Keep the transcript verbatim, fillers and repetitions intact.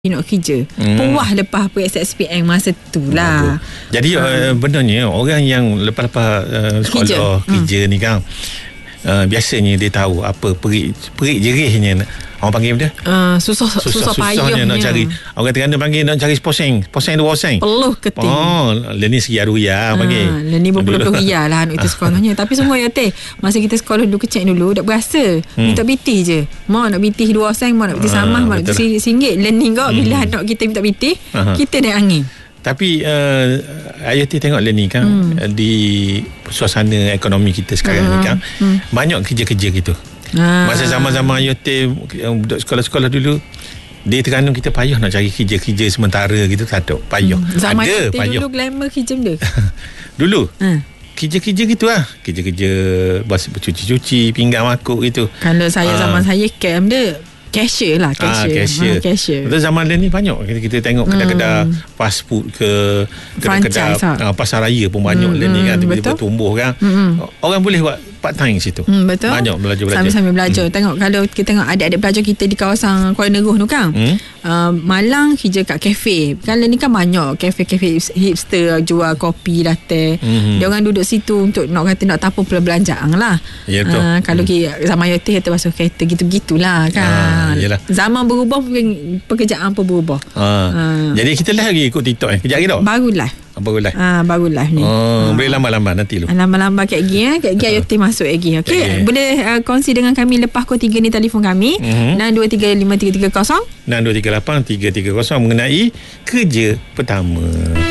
nak kerja. Hmm. Puas lepas P S S P N masa tu lah. Jadi uh, benarnya orang yang lepas-lepas uh, sekolah kerja, kerja hmm. ni kan uh, biasanya dia tahu apa perik perik jerihnya orang panggil dia uh, susah susah, susah payahnya nak cari orang Terengganu panggil nak cari poseng poseng dua poseng peluh keting oh learning sekian rupiah uh, panggil learning berpuluh-puluh rupiah lah anak itu sekolahnya. Tapi semua ya teh masa kita sekolah dulu kecil dulu tak berasa hmm. minta pitih je mau nak pitih dua sen mau nak pitih samah mau nak pitih singgit learning kau hmm. bila anak kita minta pitih uh-huh. kita naik angin. Tapi uh, ayah ti tengok ni kan hmm. di suasana ekonomi kita sekarang uh-huh. ni kan hmm. banyak kerja-kerja gitu. Ah. Masa zaman-zaman I O T budak sekolah-sekolah dulu di Terengganu kita payah nak cari kerja-kerja sementara gitu, tak ada payah. Hmm. Zaman ada I O T payah. Dulu glamour kerja benda. Dulu. Ha. Kerja-kerja gitu lah. Kerja-kerja bercuci-cuci, pinggang makuk gitu. Kalau saya ha. zaman saya camp dia cashier lah, cashier. Ah, cashier. Ha, cashier. Betul zaman ni banyak kita, kita tengok kedai-kedai hmm. fast food ke kedai-kedai ha. pasar raya pun banyak hmm. ni kan tiba-tiba tumbuh kan. Hmm. Orang boleh buat part time situ. Hmm, betul. Banyak belajar-belajar. Sambil-sambil belajar. Hmm. Tengok kalau kita tengok adik-adik pelajar kita di kawasan Kuala Neruh tu kan. Hmm. Uh, Malang kerja kat kafe. Kalau ni kan banyak kafe-kafe hipster jual kopi, latte. Hmm. Dia orang duduk situ untuk nak kata nak tapu perbelanjaan lah. Ya betul. Uh, kalau hmm. zaman I O T kita masuk kereta gitu-gitulah kan. Ah, zaman berubah pekerjaan pun berubah. Ah. Ah. Jadi kita live lagi ikut TikTok eh. Kejap lagi tak? Baru live. Baru live. Ah, baru live ni. Oh, ah. boleh lambat-lambat nanti lu. Lambat-lambat kat gini eh. Kat gini I O T masuk lagi. Okey. Okay. Boleh uh, kongsi dengan kami lepas kau tiga ni telefon kami. Mm-hmm. enam dua tiga lima tiga tiga kosong enam dua tiga lapan tiga tiga kosong mengenai kerja pertama.